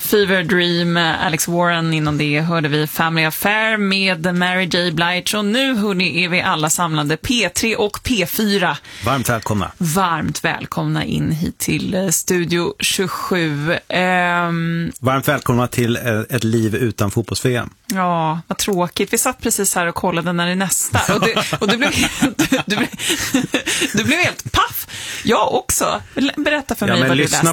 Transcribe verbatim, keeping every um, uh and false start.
Fever Dream, Alex Warren, innan det hörde vi Family Affair med Mary J. Blige, och nu hörni är vi alla samlade P tre och P fyra. Varmt välkomna. Varmt välkomna in hit till Studio tjugosju. Um, Varmt välkomna till ett liv utan fotbolls-V M. Ja, vad tråkigt. Vi satt precis här och kollade när det är nästa. Och du, och du, blev, du, du, blev, du blev helt paff. Jag också. Berätta för ja, mig men vad du lyssna läste.